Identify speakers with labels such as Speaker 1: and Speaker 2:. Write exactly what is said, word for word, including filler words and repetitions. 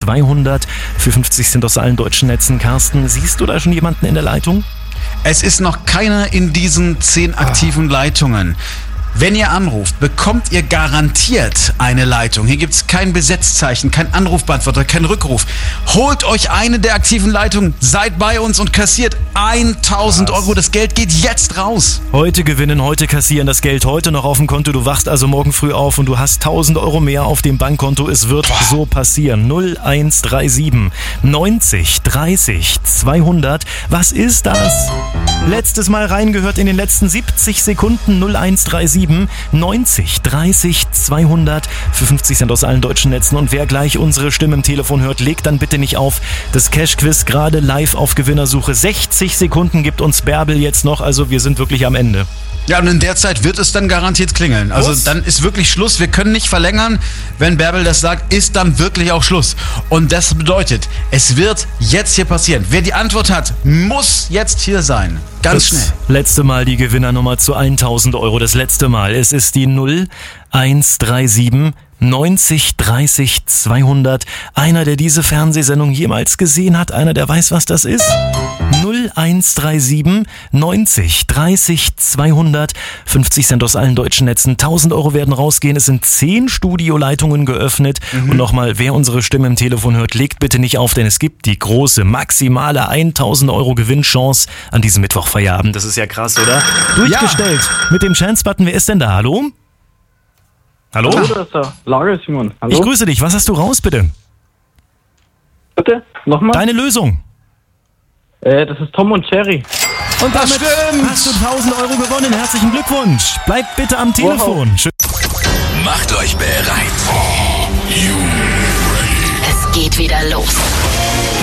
Speaker 1: zweihundert für fünfzig Cent aus allen deutschen Netzen. Carsten, siehst du da schon jemanden in der Leitung?
Speaker 2: Es ist noch keiner in diesen zehn aktiven Leitungen. Wenn ihr anruft, bekommt ihr garantiert eine Leitung. Hier gibt es kein Besetzzeichen, kein Anrufbeantworter, kein Rückruf. Holt euch eine der aktiven Leitungen, seid bei uns und kassiert tausend Euro. Das Geld geht jetzt raus.
Speaker 1: Heute gewinnen, heute kassieren, das Geld heute noch auf dem Konto. Du wachst also morgen früh auf und du hast tausend Euro mehr auf dem Bankkonto. Es wird Boah. so passieren. null eins drei sieben neunzig dreißig zweihundert. Was ist das? Letztes Mal reingehört in den letzten siebzig Sekunden. null eins drei sieben neunzig dreißig zweihundert für fünfzig Cent aus allen deutschen Netzen. Und wer gleich unsere Stimme im Telefon hört, legt dann bitte nicht auf. Das Cash-Quiz gerade live auf Gewinnersuche. sechzig Sekunden gibt uns Bärbel jetzt noch, also wir sind wirklich am Ende.
Speaker 2: Ja, und in der Zeit wird es dann garantiert klingeln. Also Was? Dann ist wirklich Schluss. Wir können nicht verlängern. Wenn Bärbel das sagt, ist dann wirklich auch Schluss. Und das bedeutet, es wird jetzt hier passieren. Wer die Antwort hat, muss jetzt hier sein. Ganz
Speaker 1: das
Speaker 2: schnell.
Speaker 1: Letzte Mal die Gewinnernummer zu tausend Euro. Das letzte Mal. Es ist die null eins drei sieben neunzig dreißig zweihundert. Einer, der diese Fernsehsendung jemals gesehen hat. Einer, der weiß, was das ist. null eins drei sieben neunzig dreißig zweihundert. fünfzig Cent aus allen deutschen Netzen. tausend Euro werden rausgehen. Es sind zehn Studioleitungen geöffnet. Mhm. Und nochmal, wer unsere Stimme im Telefon hört, legt bitte nicht auf, denn es gibt die große, maximale tausend Euro Gewinnchance an diesem Mittwochfeierabend. Das ist ja krass, oder? Durchgestellt. Ja. Mit dem Chance-Button. Wer ist denn da? Hallo? Hallo?
Speaker 3: Hallo, das ist der Lager, Simon. Hallo?
Speaker 1: Ich grüße dich. Was hast du raus, bitte?
Speaker 3: Bitte? Nochmal?
Speaker 1: Deine Lösung.
Speaker 3: Äh, das ist Tom und Jerry.
Speaker 1: Und damit hast du tausend Euro gewonnen. Herzlichen Glückwunsch. Bleibt bitte am Telefon.
Speaker 3: Wow.
Speaker 1: Schön.
Speaker 4: Macht euch bereit.
Speaker 5: Es geht wieder los.